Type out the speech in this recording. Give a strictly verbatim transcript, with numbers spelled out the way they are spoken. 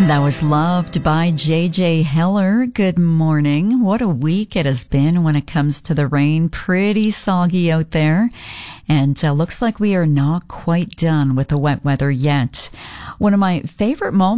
That was Loved by J J Heller. Good morning. What a week it has been when it comes to the rain. Pretty soggy out there. And uh, looks like we are not quite done with the wet weather yet. One of my favorite moments